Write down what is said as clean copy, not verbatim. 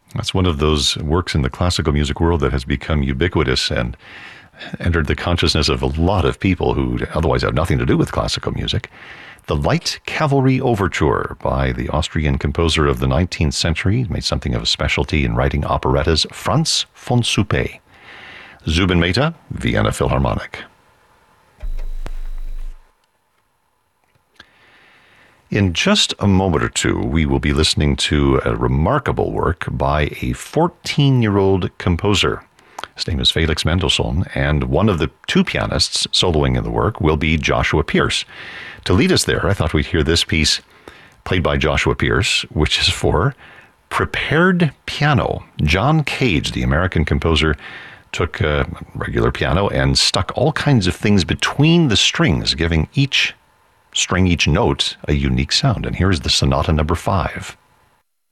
That's one of those works in the classical music world that has become ubiquitous and entered the consciousness of a lot of people who otherwise have nothing to do with classical music. The Light Cavalry Overture by the Austrian composer of the 19th century, made something of a specialty in writing operettas, Franz von Suppé. Zubin Mehta, Vienna Philharmonic. In just a moment or two, we will be listening to a remarkable work by a 14-year-old composer. His name is Felix Mendelssohn, and one of the two pianists soloing in the work will be Joshua Pierce. To lead us there, I thought we'd hear this piece played by Joshua Pierce, which is for prepared piano. John Cage, the American composer, took a regular piano and stuck all kinds of things between the strings, giving each string, each note, a unique sound. And here is the Sonata number 5.